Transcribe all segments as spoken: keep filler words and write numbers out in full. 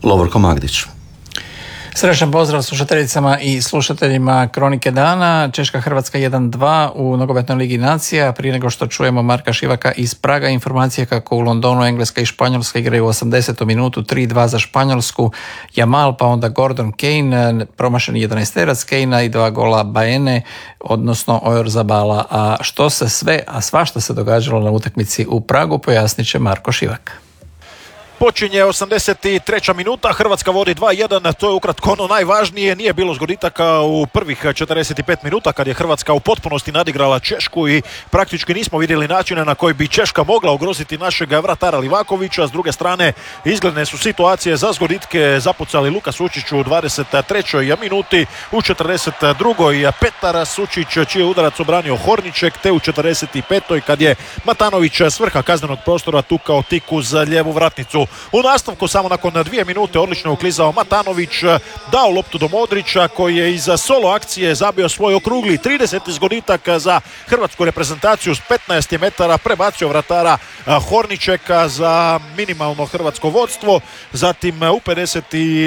Lovorko Magdić. Srećan pozdrav slušateljicama i slušateljima Kronike dana. Češka-Hrvatska jedan dva u nogometnoj ligi nacija. Prije nego što čujemo Marka Šivaka iz Praga, informacije kako u Londonu Engleska i Španjolska igraju u osamdesetom minutu tri dva za Španjolsku. Jamal, pa onda Gordon Kane, promašeni jedanaesterac Kane i dva gola Baene, odnosno Oyarzabala. A što se sve, a svašta se događalo na utakmici u Pragu, pojasnit će Marko Šivak. Počinje osamdeset treća minuta, Hrvatska vodi dva jedan, to je ukratko ono najvažnije. Nije bilo zgoditaka u prvih četrdeset pet minuta kad je Hrvatska u potpunosti nadigrala Češku i praktički nismo vidjeli načine na koji bi Češka mogla ugroziti našeg vratara Livakovića. S druge strane, izgledne su situacije za zgoditke zapucali Luka Sučić u dvadeset trećoj minuti, u četrdeset drugoj Petar Sučić čiji je udarac obranio Horniček, te u četrdeset petoj kad je Matanović s vrha kaznenog prostora tukao tik uz lijevu vratnicu. U nastavku samo nakon dvije minute odlično uklizao Matanović, dao loptu do Modrića koji je iza solo akcije zabio svoj okrugli trideseti zgoditak za hrvatsku reprezentaciju s petnaest metara, prebacio vratara Horničeka za minimalno hrvatsko vodstvo. Zatim u pedeset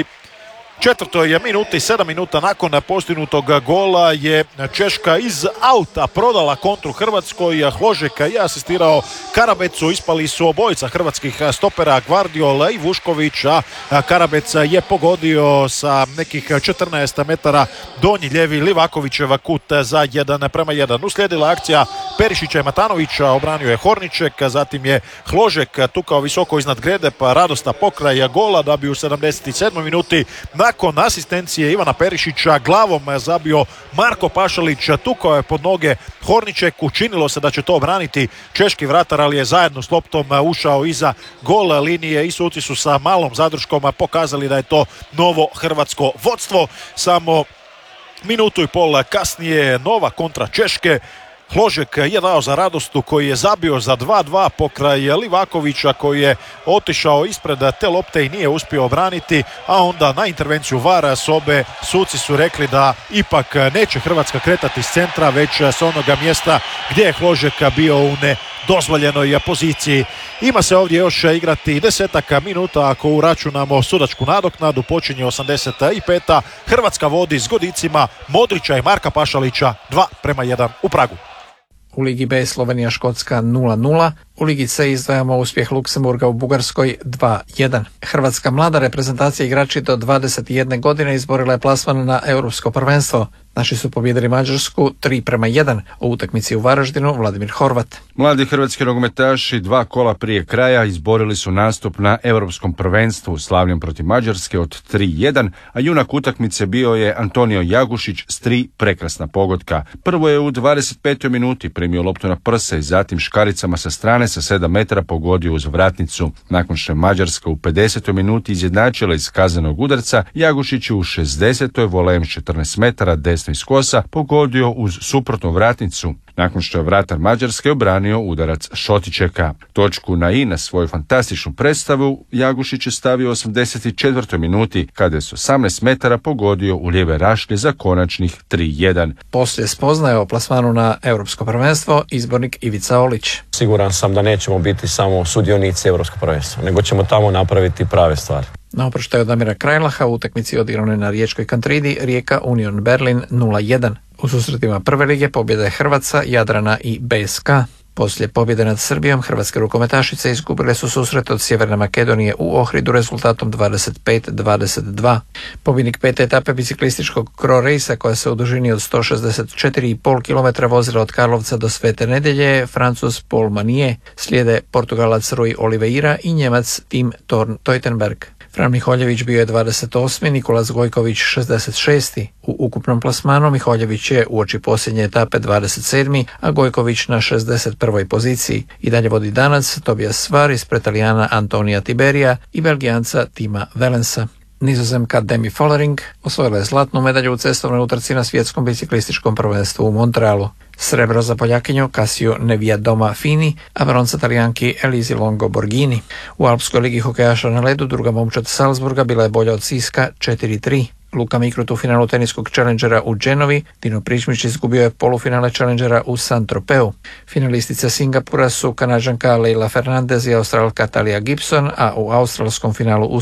četvrtoj minuti, sedam minuta nakon postignutog gola je Češka iz auta prodala kontru Hrvatskoj. Hložek je asistirao Karabecu, ispali su obojica hrvatskih stopera Gvardiola i Vušković, a Karabec je pogodio sa nekih četrnaest metara donji lijevi Livakovićeva kut za jedan prema jedan. Uslijedila akcija Perišića i Matanovića, obranio je Horniček, zatim je Hložek tukao visoko iznad grede pa radosta pokraj gola da bi u sedamdeset sedmoj minuti nakon asistencije Ivana Perišića glavom zabio Marko Pašalić, tukao je pod noge Horničeku, činilo se da će to obraniti češki vratar, ali je zajedno s loptom ušao iza gol linije i suci su sa malom zadrškom pokazali da je to novo hrvatsko vodstvo. Samo minutu i pol kasnije nova kontra Češke. Hložek je dao za Radostu koji je zabio za dva dva pokraj Livakovića koji je otišao ispred te lopte i nije uspio obraniti, a onda na intervenciju vara sobe suci su rekli da ipak neće Hrvatska kretati iz centra već s onoga mjesta gdje je Hložek bio u nedozvoljenoj poziciji. Ima se ovdje još igrati desetak minuta ako uračunamo sudačku nadoknadu. Počinje osamdeset peta. Hrvatska vodi s godicima Modrića i Marka Pašalića dva prema jedan u Pragu. U Ligi B Slovenija-Škotska nula nula. U Ligi C izdvajamo uspjeh Luksemburga u Bugarskoj dva jedan. Hrvatska mlada reprezentacija igrači do dvadeset jedne godine izborila je plasman na Europsko prvenstvo. Naši su pobijedili Mađarsku tri prema jedan. U utakmici u Varaždinu Vladimir Horvat. Mladi hrvatski nogometaši dva kola prije kraja izborili su nastup na Europskom prvenstvu slavljem protiv Mađarske od tri jedan, a junak utakmice bio je Antonio Jagušić s tri prekrasna pogotka. Prvo je u dvadeset petoj minuti primio loptu na prse i zatim škaricama sa strane sa sedam metara pogodio uz vratnicu. Nakon što je Mađarska u pedesetoj minuti izjednačila iz kaznenog udarca, Jagušić u šezdesetoj volejem s četrnaest metara desno iz kosa pogodio uz suprotnu vratnicu. Nakon što je vratar Mađarske obranio udarac Šotičeka. Točku na i na svoju fantastičnu predstavu Jagušić je stavio u osamdeset četvrtoj minuti kada je s osamnaest metara pogodio u lijeve rašlje za konačnih tri jedan. Poslije spoznaje o plasmanu na Europsko prvenstvo izbornik Ivica Olić. Siguran sam da nećemo biti samo sudionici Europskog prvenstva, nego ćemo tamo napraviti prave stvari. Na oproštaj od Damira Krajlaha u utakmici odigranoj na Riječkoj Kantridi Rijeka Union Berlin nula jedan. U susretima prve lige pobjeda je Hrvatska, Jadrana i B S K. Poslije pobjede nad Srbijom, hrvatske rukometašice izgubile su susret od Sjeverne Makedonije u Ohridu rezultatom dvadeset pet dvadeset dva. Pobjednik pete etape biciklističkog Cro Racea koja se u dužini od sto šezdeset četiri i pol kilometra vozila od Karlovca do Svete Nedelje, Francuz Paul Manier, slijede Portugalac Rui Oliveira i Njemac Tim Thorn Teutenberg. Fran Miholjević bio je dvadeset osmi, Nikolas Gojković šezdeset šesti. U ukupnom plasmanu Miholjević je uoči posljednje etape dvadeset sedmi, a Gojković na šezdeset prvoj poziciji. I dalje vodi Danac Tobias Svar ispred Italijana Antonija Tiberija i Belgijanca Tima Velensa. Nizozemka Demi Follering osvojila je zlatnu medalju u cestovnoj utrci na svjetskom biciklističkom prvenstvu u Montrealu. Srebro za Poljakinju Cassio Neviadoma Fini, a bronca Talijanki Elisi Longo Borghini. U Alpskoj ligi hokejaša na ledu druga momčad Salzburga bila je bolja od Siska četiri tri. Luka Mikrut u finalu teniskog Challengera u Genovi, Dino Pričmić izgubio je polufinale Challengera u Saint-Tropeu. Finalistice Singapura su Kanađanka Leila Fernandez i Australka Talia Gibson, a u australskom finalu u